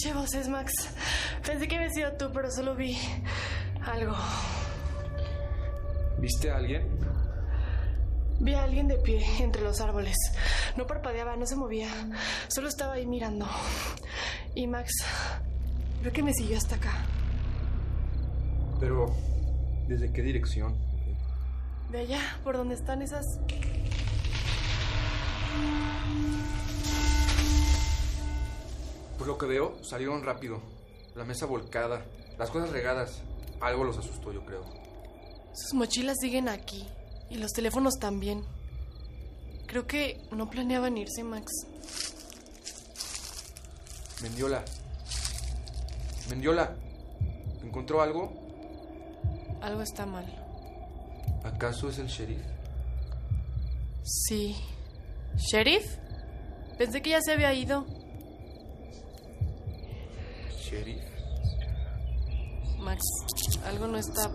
escuché voces, Max. Pensé que había sido tú, pero solo vi algo. ¿Viste a alguien? Vi a alguien de pie entre los árboles. No parpadeaba, no se movía. Solo estaba ahí mirando. Y Max, creo que me siguió hasta acá. Pero, ¿desde qué dirección? De allá, por donde están esas... Por lo que veo, salieron rápido. La mesa volcada, las cosas regadas. Algo los asustó, yo creo. Sus mochilas siguen aquí. Y los teléfonos también. Creo que no planeaban irse, Max. Mendiola. Mendiola. ¿Encontró algo? Algo está mal. ¿Acaso es el sheriff? Sí. ¿Sheriff? Pensé que ya se había ido. ¿Sheriff? Max, algo no está...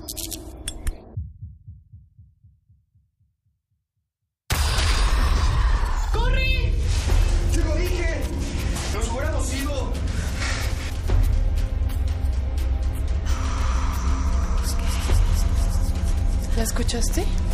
¡Corre! ¡Te lo dije! ¡Nos hubiéramos ido! ¿La escuchaste?